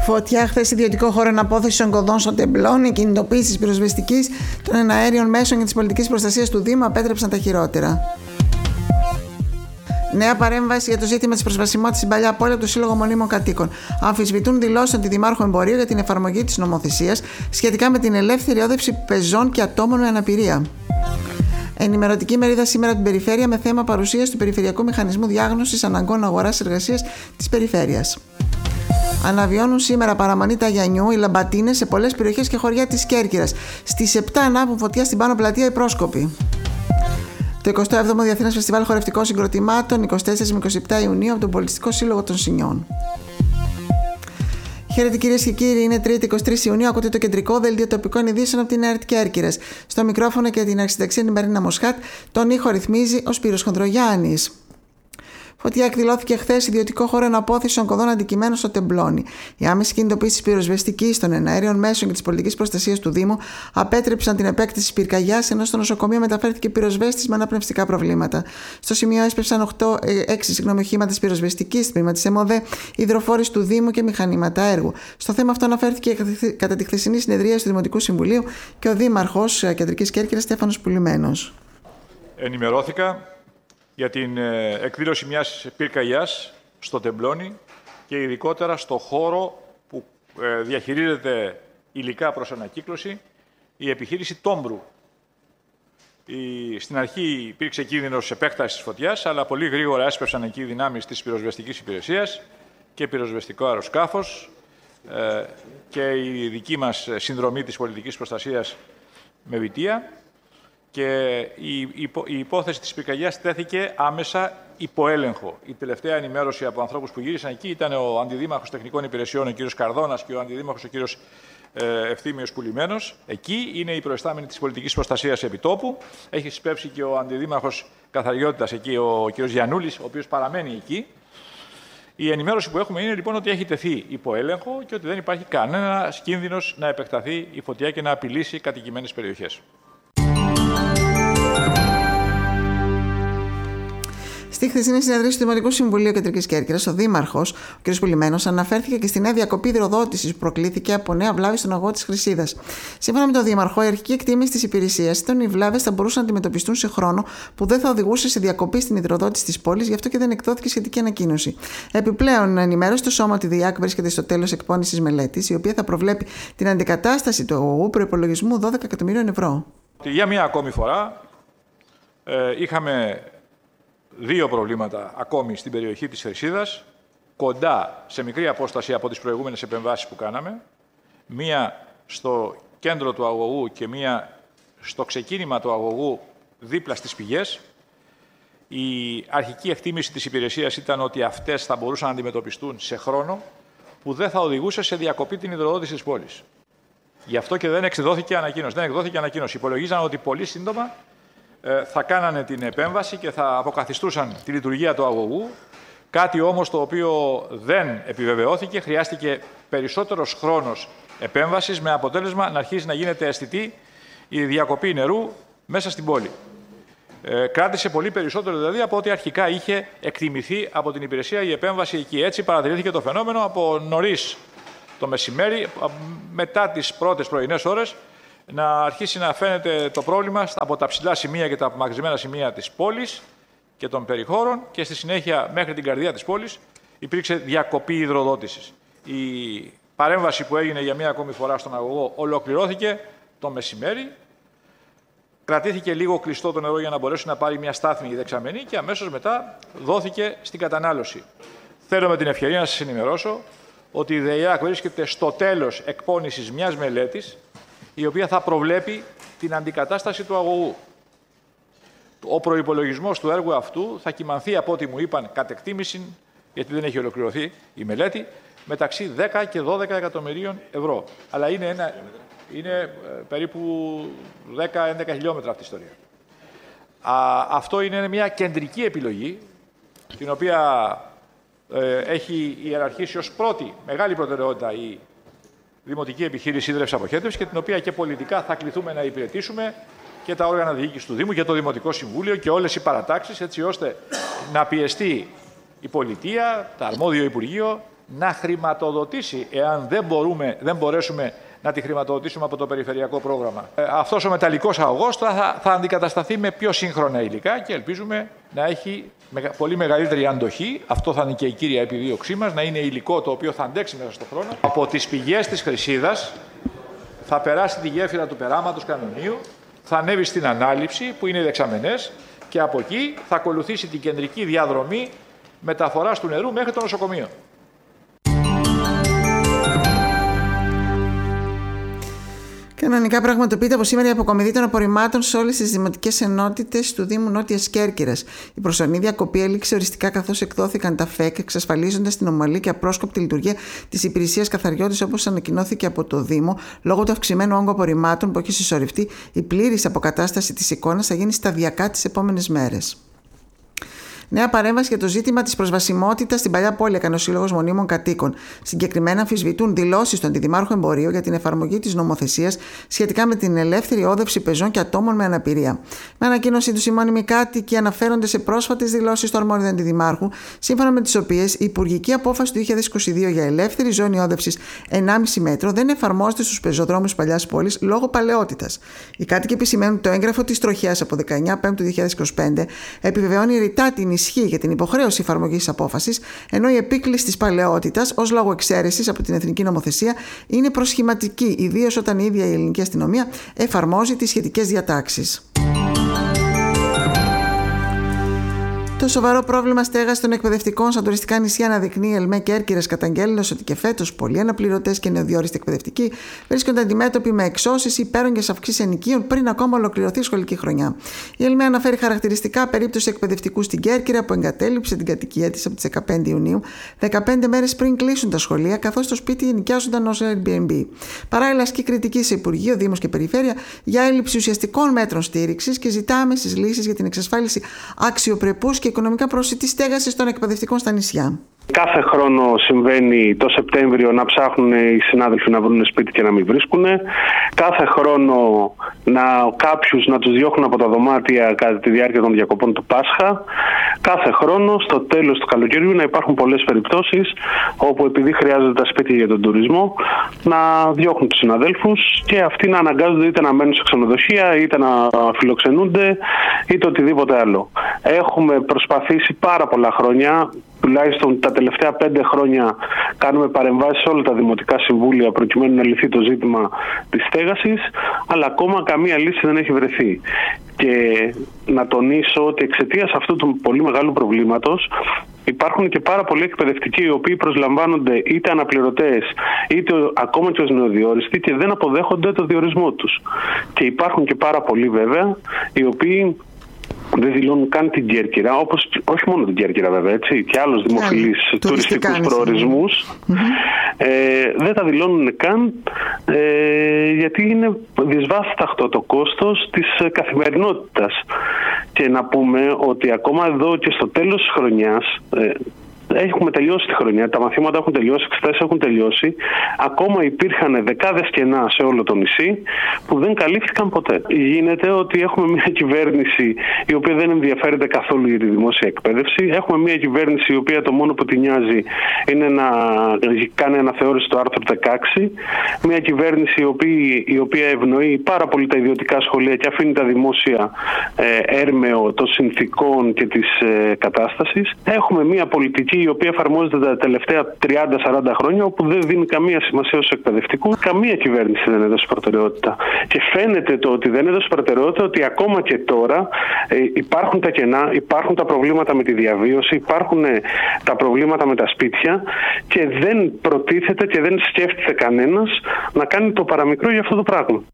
Φωτιά χθες ιδιωτικό χώρο αναπόθεση ογκωδών στο Τεμπλόνι, η κινητοποίηση της πυροσβεστικής, των εναέριων μέσων και της πολιτικής προστασίας του Δήμου απέτρεψαν τα χειρότερα. Νέα παρέμβαση για το ζήτημα της προσβασιμότητας στην παλιά πόλη από το Σύλλογο Μονίμων Κατοίκων. Αμφισβητούν δηλώσεις των Δημάρχου Εμπορίου για την εφαρμογή της νομοθεσίας σχετικά με την ελεύθερη όδευση πεζών και ατόμων με αναπηρία. Ενημερωτική μερίδα σήμερα από την Περιφέρεια με θέμα παρουσίαση του Περιφερειακού Μηχανισμού Διάγνωσης Αναγκών Αγοράς-Εργασίας της Περιφέρειας. Αναβιώνουν σήμερα παραμονή Ταγιανιού οι λαμπατίνες σε πολλές περιοχές και χωριά της Κέρκυρας. Στις 7 ανάβουν φωτιά στην Πάνω Πλατεία οι πρόσκοποι. Το 27ο Διεθνές Φεστιβάλ Χορευτικών Συγκροτημάτων 24 με 27 Ιουνίου από τον Πολιτιστικό Σύλλογο των Σινιών. Χαίρετε κυρίες και κύριοι, είναι Τρίτη 23 Ιουνίου. Ακούτε το κεντρικό δελτίο τοπικών ειδήσεων από την ΕΡΤ Κέρκυρας. Στο μικρόφωνο και την αρχισυνταξία Μαρίνα Μοσχάτ, τον ήχο ρυθμίζει ο Σπύρος Χονδρογιάννης. Φωτιά εκδηλώθηκε χθες ιδιωτικό χώρο αναπόθεση ογκωδών αντικειμένων στο Τεμπλόνι. Η άμεση κινητοποίηση της πυροσβεστικής, των εναέριων μέσων και της πολιτικής προστασίας του Δήμου απέτρεψαν την επέκταση της πυρκαγιάς, ενώ στο νοσοκομείο μεταφέρθηκε πυροσβέστης με αναπνευστικά προβλήματα. Στο σημείο έσπευσαν 6 οχήματα της πυροσβεστικής, τμήμα της ΕΜΟΔΕ, υδροφόρης του Δήμου και μηχανήματα έργου. Στο θέμα αυτό αναφέρθηκε κατά τη χθεσινή συνεδρία του Δημοτικού Συμβουλίου και ο Δήμαρχος Κεντρικής Κέρκυρας Στέφανος Πουλημένος. Ενημερώθηκα για την εκδήλωση μιας πυρκαγιάς στο Τεμπλόνι και ειδικότερα στο χώρο που διαχειρίζεται υλικά προς ανακύκλωση η επιχείρηση Τόμπρου. Στην αρχή υπήρξε κίνδυνος επέκτασης της φωτιάς, αλλά πολύ γρήγορα έσπευσαν εκεί οι δυνάμεις της πυροσβεστικής υπηρεσίας και πυροσβεστικό αεροσκάφος και η δική μας συνδρομή της πολιτικής προστασίας με βιτία. Και η υπόθεση της πυρκαγιάς τέθηκε άμεσα υπό έλεγχο. Η τελευταία ενημέρωση από ανθρώπους που γύρισαν εκεί ήταν ο Αντιδήμαρχος Τεχνικών Υπηρεσιών, ο κ. Καρδώνας, και ο Αντιδήμαρχος, ο κ. Ευθύμιος Πουλημένος. Εκεί είναι η προϊστάμενη της πολιτικής προστασίας επιτόπου. Έχει συμπέψει και ο Αντιδήμαρχος Καθαριότητας εκεί, ο κ. Γιαννούλης, ο οποίος παραμένει εκεί. Η ενημέρωση που έχουμε είναι λοιπόν ότι έχει τεθεί υπό έλεγχο και ότι δεν υπάρχει κανένας κίνδυνος να επεκταθεί η φωτιά και να απειλήσει κατοικημένες περιοχές. Στη χθεσινή συνεδρίαση του Δημοτικού Συμβουλίου Κεντρικής Κέρκυρας, ο Δήμαρχος, ο κ. Πουλημένος, αναφέρθηκε και στη νέα διακοπή υδροδότησης που προκλήθηκε από νέα βλάβη στον αγώγο της Χρυσίδας. Σύμφωνα με τον Δήμαρχο, η αρχική εκτίμηση της υπηρεσίας ήταν ότι οι βλάβες θα μπορούσαν να αντιμετωπιστούν σε χρόνο που δεν θα οδηγούσε σε διακοπή στην υδροδότηση της πόλης, γι' αυτό και δεν εκδόθηκε σχετική ανακοίνωση. Επιπλέον, ενημέρωσε το Σώμα ότι η ΔΙΑΚ βρίσκεται στο τέλος εκπόνησης μελέτης, η οποία θα προβλέπει την αντικατάσταση του αγωγού προϋπολογισμού 12 εκατομμυρίων ευρώ. Για μία ακόμη φορά είχαμε δύο προβλήματα ακόμη στην περιοχή της Χρυσίδας, κοντά σε μικρή απόσταση από τις προηγούμενες επεμβάσεις που κάναμε, μία στο κέντρο του αγωγού και μία στο ξεκίνημα του αγωγού δίπλα στις πηγές. Η αρχική εκτίμηση της υπηρεσίας ήταν ότι αυτές θα μπορούσαν να αντιμετωπιστούν σε χρόνο που δεν θα οδηγούσε σε διακοπή την υδροδότηση της πόλης. Γι' αυτό και δεν εκδόθηκε ανακοίνωση. Υπολογίζαν ότι πολύ σύντομα θα κάνανε την επέμβαση και θα αποκαθιστούσαν τη λειτουργία του αγωγού, κάτι όμως το οποίο δεν επιβεβαιώθηκε. Χρειάστηκε περισσότερος χρόνος επέμβασης με αποτέλεσμα να αρχίσει να γίνεται αισθητή η διακοπή νερού μέσα στην πόλη. Κράτησε πολύ περισσότερο δηλαδή από ό,τι αρχικά είχε εκτιμηθεί από την υπηρεσία η επέμβαση εκεί. Έτσι παρατηρήθηκε το φαινόμενο από νωρίς το μεσημέρι, μετά τις πρώτες πρωινές ώρες, να αρχίσει να φαίνεται το πρόβλημα από τα ψηλά σημεία και τα απομακρυσμένα σημεία της πόλης και των περιχώρων και στη συνέχεια μέχρι την καρδιά της πόλης υπήρξε διακοπή υδροδότησης. Η παρέμβαση που έγινε για μία ακόμη φορά στον αγωγό ολοκληρώθηκε το μεσημέρι. Κρατήθηκε λίγο κλειστό το νερό για να μπορέσει να πάρει μια στάθμη δεξαμενή και αμέσως μετά δόθηκε στην κατανάλωση. Θέλω με την ευκαιρία να σας ενημερώσω ότι η ΔΕΙΑΚ βρίσκεται στο τέλος εκπόνησης μιας μελέτης η οποία θα προβλέπει την αντικατάσταση του αγωγού. Ο προϋπολογισμός του έργου αυτού θα κυμανθεί από ό,τι μου είπαν κατ' εκτίμηση, γιατί δεν έχει ολοκληρωθεί η μελέτη, μεταξύ 10 και 12 εκατομμυρίων ευρώ. Αλλά είναι περίπου 10-11 χιλιόμετρα αυτή η ιστορία. Αυτό είναι μια κεντρική επιλογή, την οποία έχει ιεραρχήσει ως πρώτη μεγάλη προτεραιότητα η Δημοτική Επιχείρηση Ίδρυυσης Αποχέτευσης και την οποία και πολιτικά θα κληθούμε να υπηρετήσουμε και τα όργανα διοίκησης του Δήμου και το Δημοτικό Συμβούλιο και όλες οι παρατάξεις, έτσι ώστε να πιεστεί η πολιτεία, το αρμόδιο Υπουργείο, να χρηματοδοτήσει, εάν δεν μπορέσουμε να τη χρηματοδοτήσουμε από το περιφερειακό πρόγραμμα. Αυτός ο μεταλλικός αγωγός θα αντικατασταθεί με πιο σύγχρονα υλικά και ελπίζουμε να έχει πολύ μεγαλύτερη αντοχή. Αυτό θα είναι και η κύρια επιδίωξή μας, να είναι υλικό το οποίο θα αντέξει μέσα στον χρόνο. Από τις πηγές της Χρυσίδας θα περάσει τη γέφυρα του περάματος Κανονίου, θα ανέβει στην ανάληψη που είναι οι δεξαμενές και από εκεί θα ακολουθήσει την κεντρική διαδρομή μεταφοράς του νερού μέχρι το νοσοκομείο. Κανονικά πραγματοποιείται από σήμερα η αποκομιδή των απορριμμάτων σε όλες τις δημοτικές ενότητες του Δήμου Νότιας Κέρκυρας. Η προσωρινή διακοπή έληξε οριστικά καθώς εκδόθηκαν τα ΦΕΚ, εξασφαλίζοντας την ομαλή και απρόσκοπτη λειτουργία της υπηρεσίας καθαριότητας, όπως ανακοινώθηκε από το Δήμο. Λόγω του αυξημένου όγκου απορριμμάτων που έχει συσσωρευτεί, η πλήρης αποκατάσταση της εικόνας θα γίνει σταδιακά τις επόμενες μέρες. Νέα παρέμβαση για το ζήτημα της προσβασιμότητας στην παλιά πόλη έκανε ο Σύλλογος Μονίμων Κατοίκων. Συγκεκριμένα, αμφισβητούν δηλώσεις του Αντιδημάρχου Εμπορίου για την εφαρμογή της νομοθεσίας σχετικά με την ελεύθερη όδευση πεζών και ατόμων με αναπηρία. Με ανακοίνωσή του, οι μόνιμοι κάτοικοι αναφέρονται σε πρόσφατες δηλώσεις του αρμόδιου Αντιδημάρχου, σύμφωνα με τις οποίες η υπουργική απόφαση του 2022 για ελεύθερη ζώνη όδευσης 1,5 μέτρο δεν εφαρμόζεται στους πεζοδρόμους της παλιάς πόλης λόγω παλαιότητας. Οι κάτοικοι επισημαίνουν το έγγραφο της τροχιάς από 19 Πέμπτου 2025 επιβεβαιώνει ρητά την ισχύ για την υποχρέωση εφαρμογής της απόφασης, ενώ η επίκληση της παλαιότητας ως λόγο εξαίρεσης από την εθνική νομοθεσία είναι προσχηματική, ιδίως όταν η ίδια η ελληνική αστυνομία εφαρμόζει τις σχετικές διατάξεις. Το σοβαρό πρόβλημα στέγασης των εκπαιδευτικών στα τουριστικά νησιά αναδεικνύει ΕΛΜΕ Κέρκυρας, καταγγέλλοντας ότι και φέτος πολλοί αναπληρωτές και νεοδιόριστοι εκπαιδευτικοί βρίσκονται αντιμέτωποι με εξώσεις ή υπέρογγες αυξήσεις ενοικίων πριν ακόμα ολοκληρωθεί η σχολική χρονιά. Η ΕΛΜΕ αναφέρει χαρακτηριστικά περίπτωση εκπαιδευτικού στην Κέρκυρα που εγκατέλειψε την κατοικία της από τις 15 Ιουνίου, 15 μέρες πριν κλείσουν τα σχολεία, καθώς το σπίτι ενοικιάζονταν ως Airbnb. Παράλληλα, ασκεί κριτική σε Υπουργείο, Δήμος και Περιφέρεια για έλλειψη ουσιαστικών μέτρων στήριξης και ζητά άμεσες λύσεις για την εξασφάλιση αξιοπρεπούς και οικονομικά προσιτής στέγασης των εκπαιδευτικών στα νησιά. Κάθε χρόνο συμβαίνει το Σεπτέμβριο να ψάχνουν οι συνάδελφοι να βρουν σπίτι και να μην βρίσκουν. Κάθε χρόνο κάποιους να τους διώχνουν από τα δωμάτια κατά τη διάρκεια των διακοπών του Πάσχα. Κάθε χρόνο στο τέλος του καλοκαιριού να υπάρχουν πολλές περιπτώσεις όπου επειδή χρειάζονται τα σπίτια για τον τουρισμό να διώχνουν τους συναδέλφους και αυτοί να αναγκάζονται είτε να μένουν σε ξενοδοχεία είτε να φιλοξενούνται είτε οτιδήποτε άλλο. Έχουμε προσπαθήσει πάρα πολλά χρόνια, τουλάχιστον τα τελευταία 5 χρόνια κάνουμε παρεμβάσεις σε όλα τα δημοτικά συμβούλια προκειμένου να λυθεί το ζήτημα της στέγασης, αλλά ακόμα καμία λύση δεν έχει βρεθεί. Και να τονίσω ότι εξαιτίας αυτού του πολύ μεγάλου προβλήματος υπάρχουν και πάρα πολλοί εκπαιδευτικοί οι οποίοι προσλαμβάνονται είτε αναπληρωτές είτε ακόμα και ως νεοδιόριστοι και δεν αποδέχονται το διορισμό τους. Και υπάρχουν και πάρα πολλοί βέβαια οι οποίοι δεν δηλώνουν καν την Κέρκυρα, όπως όχι μόνο την Κέρκυρα βέβαια, έτσι, και άλλους δημοφιλείς τουριστικούς προορισμούς. Δεν τα δηλώνουν καν γιατί είναι δυσβάσταχτο το κόστος της καθημερινότητας. Και να πούμε ότι ακόμα εδώ και στο τέλος της χρονιάς έχουμε τελειώσει τη χρονιά, τα μαθήματα έχουν τελειώσει, εξετάσεις έχουν τελειώσει. Ακόμα υπήρχαν δεκάδες κενά σε όλο το νησί που δεν καλύφθηκαν ποτέ. Γίνεται ότι έχουμε μια κυβέρνηση η οποία δεν ενδιαφέρεται καθόλου για τη δημόσια εκπαίδευση. Έχουμε μια κυβέρνηση η οποία το μόνο που τη νοιάζει είναι να κάνει αναθεώρηση του άρθρου 16. Μια κυβέρνηση η οποία ευνοεί πάρα πολύ τα ιδιωτικά σχολεία και αφήνει τα δημόσια έρμεο των συνθήκων και της κατάστασης. Έχουμε μια πολιτική η οποία εφαρμόζεται τα τελευταία 30-40 χρόνια, όπου δεν δίνει καμία σημασία στους εκπαιδευτικούς. Καμία κυβέρνηση δεν έδωσε προτεραιότητα. Και φαίνεται το ότι δεν έδωσε προτεραιότητα ότι ακόμα και τώρα υπάρχουν τα κενά, υπάρχουν τα προβλήματα με τη διαβίωση, υπάρχουν τα προβλήματα με τα σπίτια και δεν προτίθεται και δεν σκέφτεται κανένας να κάνει το παραμικρό για αυτό το πράγμα.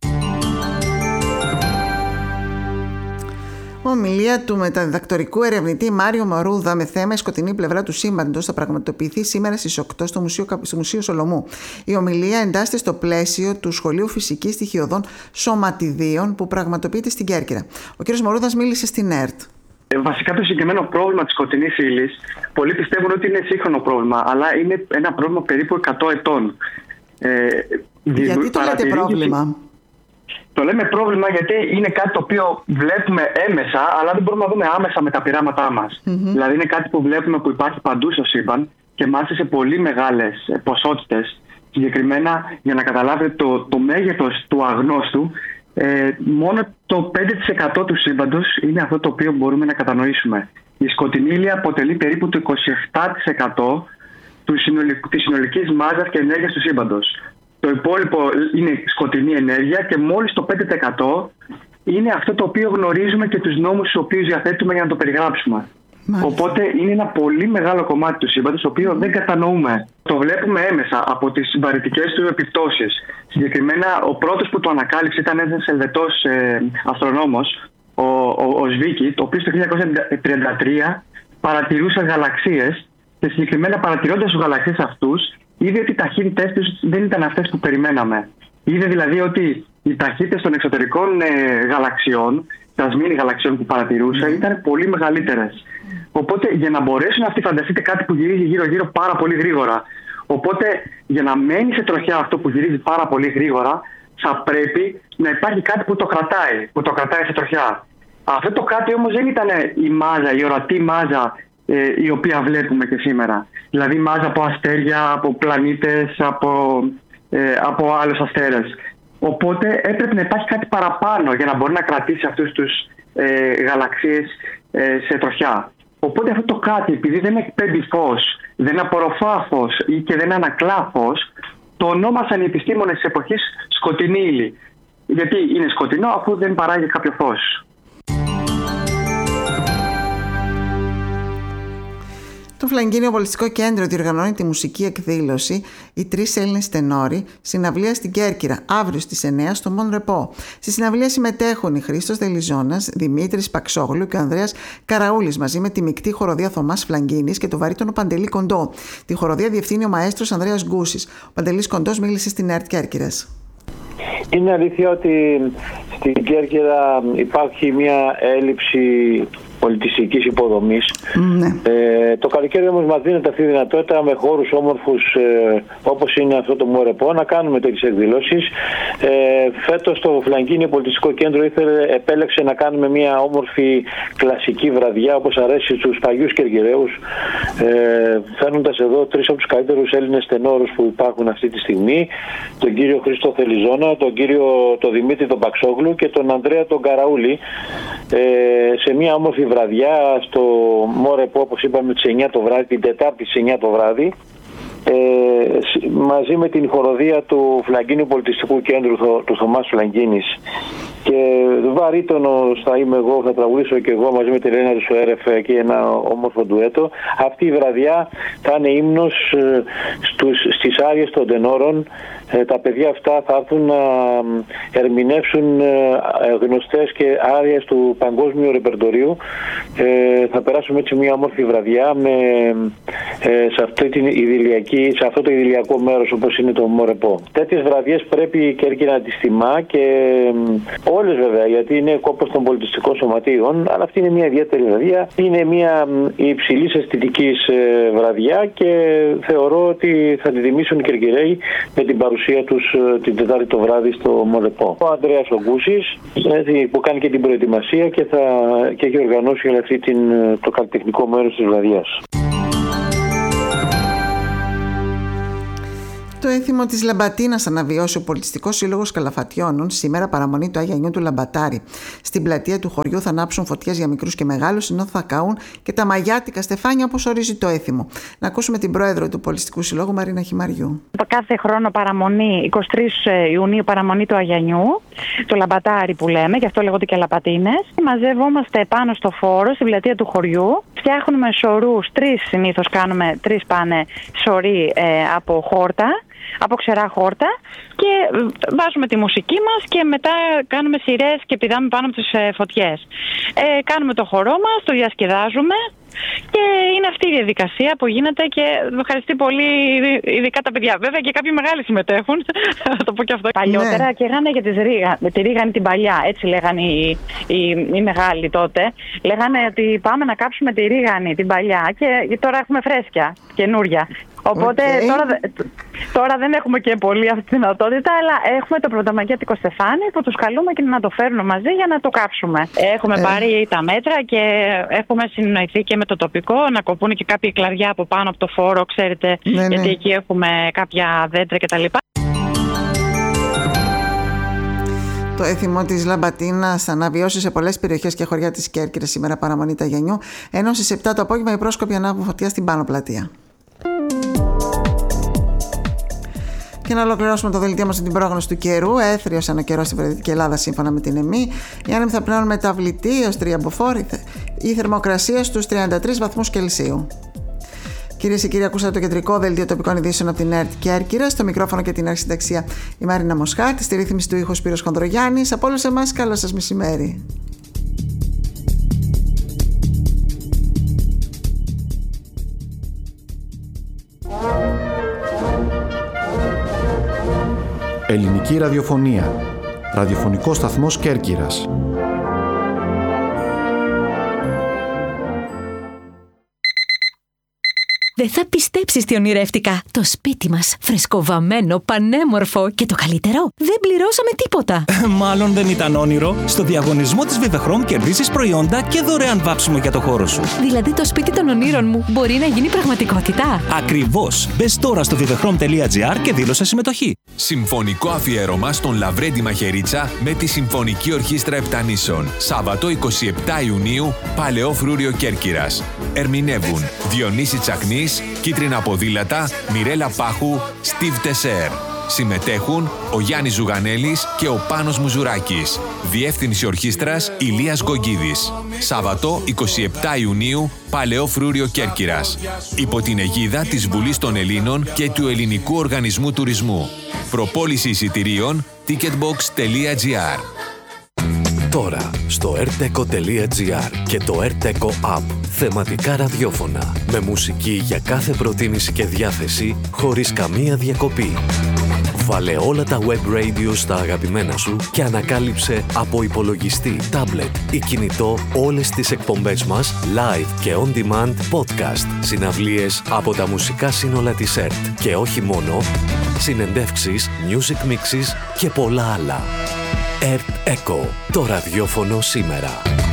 Ομιλία του μεταδιδακτορικού ερευνητή Μάριο Μαρούδα με θέμα «Η σκοτεινή πλευρά του σύμπαντος» θα πραγματοποιηθεί σήμερα στις 8 στο Μουσείο Σολομού. Η ομιλία εντάσσεται στο πλαίσιο του Σχολείου Φυσικής Στοιχειωδών Σωματιδίων που πραγματοποιείται στην Κέρκυρα. Ο κ. Μαρούδας μίλησε στην ΕΡΤ. Βασικά το συγκεκριμένο πρόβλημα της σκοτεινής ύλης, πολλοί πιστεύουν ότι είναι σύγχρονο πρόβλημα, αλλά είναι ένα πρόβλημα περίπου 100 ετών. Γιατί το λέτε πρόβλημα? Το λέμε πρόβλημα γιατί είναι κάτι το οποίο βλέπουμε έμεσα, αλλά δεν μπορούμε να δούμε άμεσα με τα πειράματά μας. Δηλαδή είναι κάτι που βλέπουμε που υπάρχει παντού στο σύμπαν και μάλιστα σε πολύ μεγάλες ποσότητες. Συγκεκριμένα, για να καταλάβετε το μέγεθος του αγνώστου, μόνο το 5% του σύμπαντος είναι αυτό το οποίο μπορούμε να κατανοήσουμε. Η σκοτεινή ύλη αποτελεί περίπου το 27% της συνολικής μάζας και ενέργειας του σύμπαντος. Το υπόλοιπο είναι σκοτεινή ενέργεια και μόλις το 5% είναι αυτό το οποίο γνωρίζουμε και τους νόμους τους οποίους διαθέτουμε για να το περιγράψουμε. Οπότε είναι ένα πολύ μεγάλο κομμάτι του σύμπαντος, το οποίο δεν κατανοούμε. Το βλέπουμε έμεσα από τις βαρυτικές του επιπτώσεις. Συγκεκριμένα, ο πρώτος που το ανακάλυψε ήταν ένας Ελβετός αστρονόμος, ο Σβίκι, ο οποίος το 1933 παρατηρούσε γαλαξίες και συγκεκριμένα παρατηρώντας τους γαλαξίες αυτούς, είδε ότι οι ταχύτητες τους δεν ήταν αυτές που περιμέναμε. Είδε δηλαδή ότι οι ταχύτητες των εξωτερικών γαλαξιών, τα σμήνη γαλαξιών που παρατηρούσα, ήταν πολύ μεγαλύτερες. Οπότε για να μπορέσουν αυτοί, φανταστείτε κάτι που γυρίζει γύρω-γύρω πάρα πολύ γρήγορα. Οπότε για να μένει σε τροχιά αυτό που γυρίζει πάρα πολύ γρήγορα, θα πρέπει να υπάρχει κάτι που το κρατάει σε τροχιά. Αυτό το κάτι όμως δεν ήταν η μάζα, η ορατή μάζα η οποία βλέπουμε και σήμερα. Δηλαδή μάζα από αστέρια, από πλανήτες, από άλλους αστέρες. Οπότε έπρεπε να υπάρχει κάτι παραπάνω για να μπορεί να κρατήσει αυτούς τους γαλαξίες σε τροχιά. Οπότε αυτό το κάτι, επειδή δεν εκπέμπει φως, δεν απορροφά φως ή και δεν ανακλά φως, το ονόμασαν οι επιστήμονες της εποχής σκοτεινή ύλη. Γιατί είναι σκοτεινό αφού δεν παράγει κάποιο φως. Το Φλαγκίνιο Πολιτιστικό Κέντρο διοργανώνει τη μουσική εκδήλωση «Οι τρεις Έλληνες τενόροι», συναυλία στην Κέρκυρα, αύριο στις 9 στο Μον Ρεπό. Στη συναυλία συμμετέχουν οι Χρήστος Δελιζώνας, Δημήτρης Παξόγλου και ο Ανδρέας Καραούλης, μαζί με τη μεικτή χοροδία Θωμάς Φλαγκίνης και το βαρύτονο Παντελή Κοντό. Τη χοροδία διευθύνει ο μαέστρος Ανδρέας Γκούσης. Ο Παντελής Κοντός μίλησε στην ΕΡΤ Κέρκυρας. Είναι αλήθεια ότι στην Κέρκυρα υπάρχει μια έλλειψη πολιτιστικής υποδομής. Το καλοκαίρι όμως μας δίνεται αυτή η δυνατότητα με χώρους όμορφους όπως είναι αυτό το Μορεπό να κάνουμε τέτοιες εκδηλώσεις. Φέτος το Φλαγκίνιο Πολιτιστικό Κέντρο επέλεξε να κάνουμε μια όμορφη κλασική βραδιά όπως αρέσει στους παλιούς Κερκυραίους, φέρνοντας εδώ τρεις από τους καλύτερους Έλληνες τενόρους που υπάρχουν αυτή τη στιγμή, τον κύριο Χρήστο Δελιζώνα, τον Δημήτρη τον Παξόγλου και τον Ανδρέα τον Καραούλη, σε μια όμορφη βραδιά στο Μόρεπο, όπως είπαμε, τις 9 το βράδυ, την Τετάρτη στις 9 το βράδυ, μαζί με την χοροδία του Φλαγκίνιου Πολιτιστικού Κέντρου του Θωμάς Φλαγκίνης. Και βαρύτονος θα είμαι εγώ, θα τραγουδήσω και εγώ μαζί με την Ελένα του ΕΡΕΦ και ένα όμορφο ντουέτο. Αυτή η βραδιά θα είναι ύμνος στις άριες των τενόρων. Τα παιδιά αυτά θα έρθουν να ερμηνεύσουν γνωστές και άριες του παγκόσμιου ρεπερτορίου. Θα περάσουμε έτσι μια όμορφη βραδιά σε αυτό το ιδηλιακό μέρος όπως είναι το Μορεπό. Τέτοιες βραδιές πρέπει η Κέρκυρα να τις τιμά και όλες βέβαια, γιατί είναι κόπος των πολιτιστικών σωματείων, αλλά αυτή είναι μια ιδιαίτερη βραδιά. Είναι μια υψηλής αισθητικής βραδιά και θεωρώ ότι θα τη τιμήσουν οι Κερκυραίοι με την παρουσία τους την Τετάρτη το βράδυ στο Μορεπό. Ο Ανδρέας ο Γκούσης που κάνει και την προετοιμασία και έχει οργανώσει αυτή το καλλιτεχνικό μέρος της βραδιάς. Το έθιμο της Λαμπατίνας αναβιώσει ο Πολιτιστικός Σύλλογος Καλαφατιώνων σήμερα παραμονή του Αγιανιού του Λαμπατάρη. Στην πλατεία του χωριού θα ανάψουν φωτιές για μικρούς και μεγάλους, ενώ θα καούν και τα μαγιάτικα στεφάνια όπως ορίζει το έθιμο. Να ακούσουμε την πρόεδρο του Πολιτιστικού Συλλόγου, Μαρίνα Χιμαριού. Κάθε χρόνο παραμονή, 23 Ιουνίου, παραμονή του Αγιανιού, το Λαμπατάρι που λέμε, γι' αυτό λέγονται και Λαμπατίνες. Μαζεύομαστε πάνω στο φόρο, στην πλατεία του χωριού. Φτιάχνουμε σωρούς, συνήθως κάνουμε 3 πάνε σωροί από χόρτα. Από ξερά χόρτα και βάζουμε τη μουσική μας και μετά κάνουμε σειρές και πηδάμε πάνω από τις φωτιές. Κάνουμε το χορό μας, το διασκεδάζουμε και είναι αυτή η διαδικασία που γίνεται και ευχαριστεί πολύ ειδικά τα παιδιά. Βέβαια και κάποιοι μεγάλοι συμμετέχουν, θα το πω και αυτό. Παλιότερα καίγανε για τη ρίγανη την παλιά, έτσι λέγανε οι μεγάλοι τότε. Λέγανε ότι πάμε να κάψουμε τη ρίγανη την παλιά και τώρα έχουμε φρέσκια, καινούρια. Οπότε τώρα δεν έχουμε και πολύ αυτή τη δυνατότητα. δυνατότητα, αλλά έχουμε το πρωτομαγιάτικο στεφάνι που τους καλούμε και να το φέρουν μαζί για να το κάψουμε. Έχουμε πάρει τα μέτρα και έχουμε συνοηθεί και με το τοπικό να κοπούν και κάποια κλαδιά από πάνω από το φόρο, ξέρετε, γιατί εκεί έχουμε κάποια δέντρα κτλ. Το έθιμο της Λαμπατίνας θα αναβιώσει σε πολλές περιοχές και χωριά της Κέρκυρας σήμερα παραμονή Ταγιανιού, ενώ στις 7 το απόγευμα οι πρόσκοποι ανάβουν φωτιά στην Πάνω Πλατεία. Και να ολοκληρώσουμε το δελτίο μας με την πρόγνωση του καιρού. Έθριος ένα καιρό στην Βορειοδυτική Ελλάδα σύμφωνα με την ΕΜΗ. Οι άνεμοι θα πνέουν μεταβλητή έως 3 μποφόρ, η θερμοκρασία στους 33 βαθμούς Κελσίου. Κυρίες και κύριοι, ακούσατε το κεντρικό δελτίο τοπικών ειδήσεων από την ΕΡΤ Κέρκυρας. Στο μικρόφωνο και την αρχισυνταξία η Μαρίνα Μοσχάτ. Στη ρύθμιση του ήχου Σπύρος Χονδρογιάννης. Από όλους εμάς, καλό σας μεσημέρι. Ελληνική ραδιοφωνία. Ραδιοφωνικός σταθμός Κέρκυρας. Δεν θα πιστέψεις τι ονειρεύτηκα. Το σπίτι μας, φρεσκοβαμμένο, πανέμορφο και το καλύτερο, δεν πληρώσαμε τίποτα. Μάλλον δεν ήταν όνειρο. Στο διαγωνισμό της Vivechrom κερδίσεις προϊόντα και δωρεάν βάψιμο για το χώρο σου. Δηλαδή το σπίτι των ονείρων μου μπορεί να γίνει πραγματικότητα. Ακριβώς. Μπες τώρα στο vivechrom.gr και δήλωσε συμμετοχή. Συμφωνικό αφιέρωμα στον Λαβρέντη Μαχαιρίτσα με τη Συμφωνική Ορχήστρα Επτανήσων. Σάββατο 27 Ιουνίου, Παλαιό Φρούριο Κέρκυρας. Ερμηνεύουν Διονύση Τσακνής, Κίτρινα Ποδήλατα, Μιρέλα Πάχου, Στίβ Τεσέρ. Συμμετέχουν ο Γιάννης Ζουγανέλης και ο Πάνος Μουζουράκης. Διεύθυνση Ορχήστρας Ηλίας Γκογκίδης. Σάββατο 27 Ιουνίου, Παλαιό Φρούριο Κέρκυρας. Υπό την αιγίδα της Βουλής των Ελλήνων και του Ελληνικού Οργανισμού Τουρισμού. Προπόληση εισιτηρίων ticketbox.gr. Τώρα στο rteco.gr και το rteco app. Θεματικά ραδιόφωνα με μουσική για κάθε προτίμηση και διάθεση χωρίς καμία διακοπή. Βάλε όλα τα web radio στα αγαπημένα σου και ανακάλυψε από υπολογιστή, tablet ή κινητό όλες τις εκπομπές μας live και on demand podcast, συναυλίες από τα μουσικά σύνολα της ΕΡΤ και όχι μόνο, συνεντεύξεις, music mixes και πολλά άλλα. ΕΡΤ Eco, το ραδιόφωνο σήμερα.